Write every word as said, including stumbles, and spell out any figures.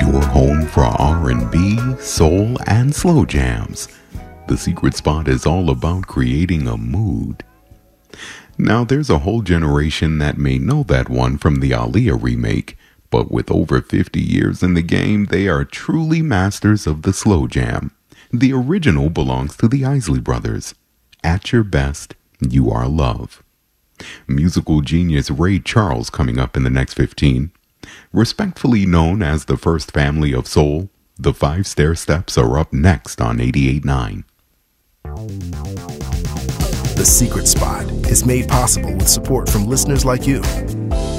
your home for R and B, soul, and slow jams. The Secret Spot is all about creating a mood. Now, there's a whole generation that may know that one from the Aaliyah remake, but with over fifty years in the game, they are truly masters of the slow jam. The original belongs to the Isley Brothers. At your best, you are love. Musical genius Ray Charles coming up in the next fifteen. Respectfully known as the first family of soul, the Five Stair Steps are up next on eighty-eight point nine. The Secret Spot is made possible with support from listeners like you.